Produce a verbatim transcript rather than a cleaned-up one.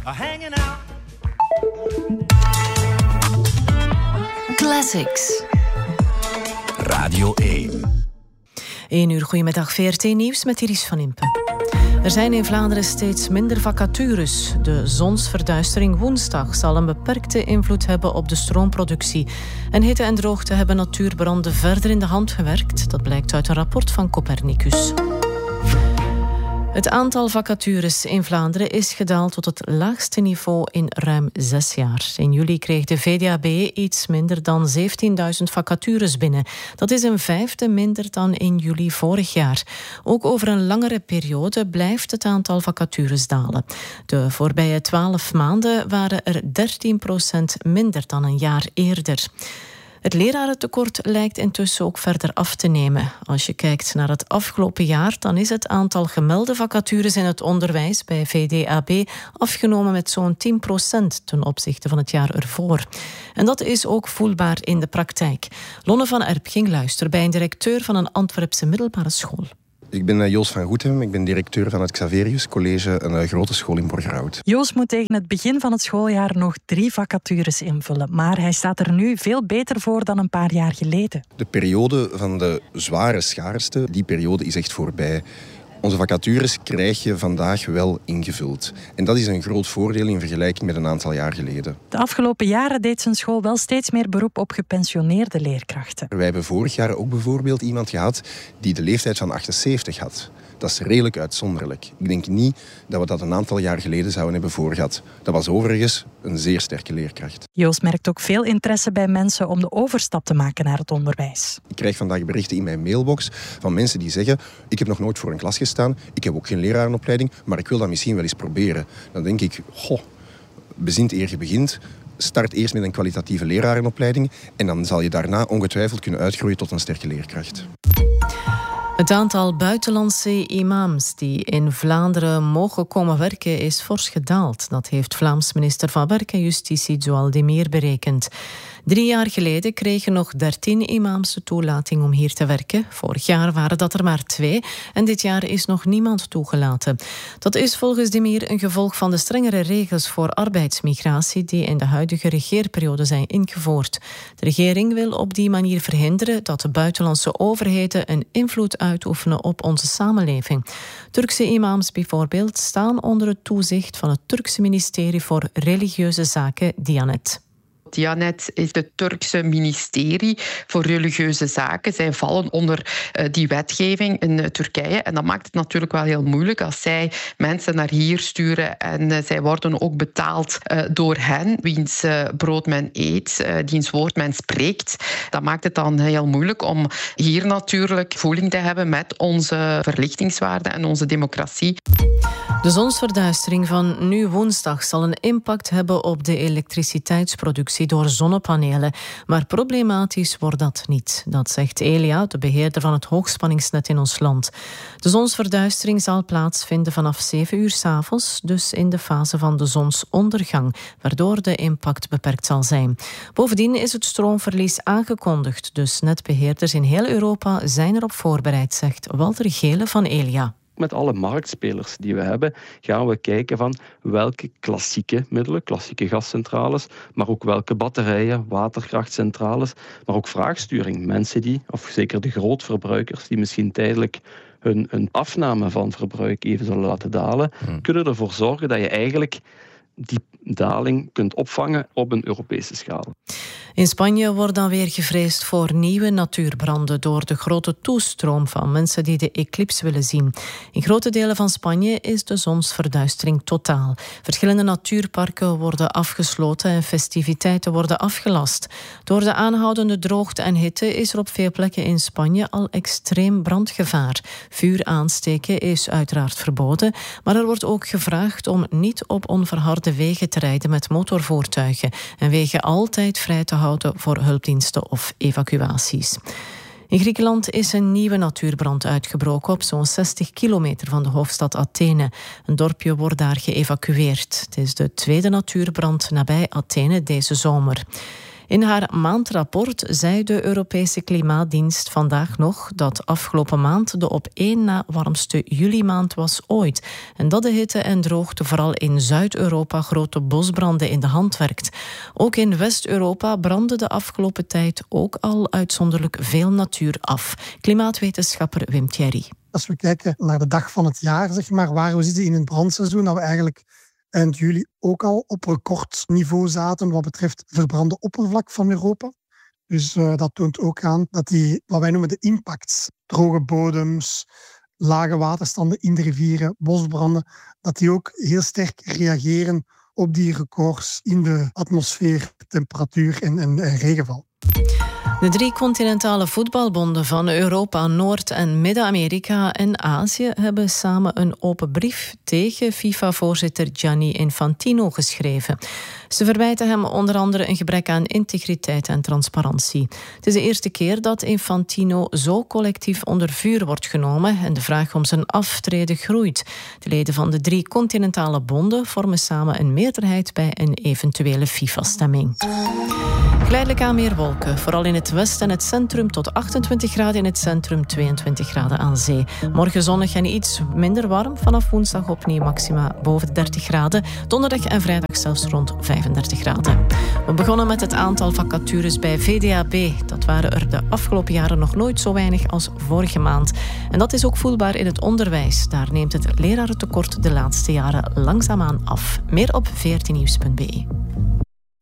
hanging out. Classics. Radio één. één uur, goedemiddag, V R T Nieuws met Iris van Impen. Er zijn in Vlaanderen steeds minder vacatures. De zonsverduistering woensdag zal een beperkte invloed hebben op de stroomproductie. En hitte en droogte hebben natuurbranden verder in de hand gewerkt. Dat blijkt uit een rapport van Copernicus. Het aantal vacatures in Vlaanderen is gedaald tot het laagste niveau in ruim zes jaar. In juli kreeg de V D A B iets minder dan zeventienduizend vacatures binnen. Dat is een vijfde minder dan in juli vorig jaar. Ook over een langere periode blijft het aantal vacatures dalen. De voorbije twaalf maanden waren er dertien procent minder dan een jaar eerder. Het lerarentekort lijkt intussen ook verder af te nemen. Als je kijkt naar het afgelopen jaar, dan is het aantal gemelde vacatures in het onderwijs bij V D A B afgenomen met zo'n tien procent ten opzichte van het jaar ervoor. En dat is ook voelbaar in de praktijk. Lonne van Erp ging luisteren bij een directeur van een Antwerpse middelbare school. Ik ben Joost van Goethem, ik ben directeur van het Xaverius College, een grote school in Borgerhout. Joost moet tegen het begin van het schooljaar nog drie vacatures invullen, maar hij staat er nu veel beter voor dan een paar jaar geleden. De periode van de zware schaarste, die periode is echt voorbij. Onze vacatures krijg je vandaag wel ingevuld. En dat is een groot voordeel in vergelijking met een aantal jaar geleden. De afgelopen jaren deed zijn school wel steeds meer beroep op gepensioneerde leerkrachten. Wij hebben vorig jaar ook bijvoorbeeld iemand gehad die de leeftijd van achtenzeventig had. Dat is redelijk uitzonderlijk. Ik denk niet dat we dat een aantal jaar geleden zouden hebben voorgehad. Dat was overigens een zeer sterke leerkracht. Joost merkt ook veel interesse bij mensen om de overstap te maken naar het onderwijs. Ik krijg vandaag berichten in mijn mailbox van mensen die zeggen: ik heb nog nooit voor een klas gestaan, ik heb ook geen lerarenopleiding, maar ik wil dat misschien wel eens proberen. Dan denk ik, goh, bezint eer je begint. Start eerst met een kwalitatieve lerarenopleiding en dan zal je daarna ongetwijfeld kunnen uitgroeien tot een sterke leerkracht. Het aantal buitenlandse imams die in Vlaanderen mogen komen werken is fors gedaald. Dat heeft Vlaams minister van Werk en Justitie Joël Demir berekend. Drie jaar geleden kregen nog dertien imams de toelating om hier te werken. Vorig jaar waren dat er maar twee en dit jaar is nog niemand toegelaten. Dat is volgens Demir een gevolg van de strengere regels voor arbeidsmigratie die in de huidige regeerperiode zijn ingevoerd. De regering wil op die manier verhinderen dat de buitenlandse overheden een invloed uitoefenen op onze samenleving. Turkse imams bijvoorbeeld staan onder het toezicht van het Turkse ministerie voor religieuze zaken Diyanet. Diyanet is het Turkse ministerie voor religieuze zaken. Zij vallen onder uh, die wetgeving in uh, Turkije. En dat maakt het natuurlijk wel heel moeilijk als zij mensen naar hier sturen. En uh, zij worden ook betaald uh, door hen, wiens uh, brood men eet, uh, diens woord men spreekt. Dat maakt het dan heel moeilijk om hier natuurlijk voeling te hebben met onze verlichtingswaarden en onze democratie. De zonsverduistering van nu woensdag zal een impact hebben op de elektriciteitsproductie door zonnepanelen. Maar problematisch wordt dat niet. Dat zegt Elia, de beheerder van het hoogspanningsnet in ons land. De zonsverduistering zal plaatsvinden vanaf zeven uur 's avonds, dus in de fase van de zonsondergang, waardoor de impact beperkt zal zijn. Bovendien is het stroomverlies aangekondigd, dus netbeheerders in heel Europa zijn erop voorbereid, zegt Walter Gele van Elia. Met alle marktspelers die we hebben, gaan we kijken van welke klassieke middelen, klassieke gascentrales, maar ook welke batterijen, waterkrachtcentrales, maar ook vraagsturing. Mensen die, of zeker de grootverbruikers, die misschien tijdelijk hun, hun afname van verbruik even zullen laten dalen, hmm. kunnen ervoor zorgen dat je eigenlijk die daling kunt opvangen op een Europese schaal. In Spanje wordt dan weer gevreesd voor nieuwe natuurbranden door de grote toestroom van mensen die de eclips willen zien. In grote delen van Spanje is de zonsverduistering totaal. Verschillende natuurparken worden afgesloten en festiviteiten worden afgelast. Door de aanhoudende droogte en hitte is er op veel plekken in Spanje al extreem brandgevaar. Vuur aansteken is uiteraard verboden, maar er wordt ook gevraagd om niet op onverharde wegen te rijden met motorvoertuigen en wegen altijd vrij te houden voor hulpdiensten of evacuaties. In Griekenland is een nieuwe natuurbrand uitgebroken op zo'n zestig kilometer van de hoofdstad Athene. Een dorpje wordt daar geëvacueerd. Het is de tweede natuurbrand nabij Athene deze zomer. In haar maandrapport zei de Europese Klimaatdienst vandaag nog dat afgelopen maand de op één na warmste juli-maand was ooit. En dat de hitte en droogte vooral in Zuid-Europa grote bosbranden in de hand werkt. Ook in West-Europa brandde de afgelopen tijd ook al uitzonderlijk veel natuur af. Klimaatwetenschapper Wim Thierry. Als we kijken naar de dag van het jaar, zeg maar, waar we zitten in het brandseizoen, dat we eigenlijk eind juli ook al op recordniveau zaten wat betreft verbrande oppervlak van Europa. Dus uh, dat toont ook aan dat die, wat wij noemen de impacts, droge bodems, lage waterstanden in de rivieren, bosbranden, dat die ook heel sterk reageren op die records in de atmosfeer, temperatuur en, en, en regenval. De drie continentale voetbalbonden van Europa, Noord- en Midden-Amerika en Azië hebben samen een open brief tegen FIFA-voorzitter Gianni Infantino geschreven. Ze verwijten hem onder andere een gebrek aan integriteit en transparantie. Het is de eerste keer dat Infantino zo collectief onder vuur wordt genomen en de vraag om zijn aftreden groeit. De leden van de drie continentale bonden vormen samen een meerderheid bij een eventuele FIFA-stemming. Geleidelijk aan meer wolken, vooral in het westen en het centrum tot achtentwintig graden in het centrum, tweeëntwintig graden aan zee. Morgen zonnig en iets minder warm, vanaf woensdag opnieuw maxima boven de dertig graden. Donderdag en vrijdag zelfs rond vijfendertig graden. We begonnen met het aantal vacatures bij V D A B. Dat waren er de afgelopen jaren nog nooit zo weinig als vorige maand. En dat is ook voelbaar in het onderwijs. Daar neemt het lerarentekort de laatste jaren langzaamaan af. Meer op veertien nieuws punt be.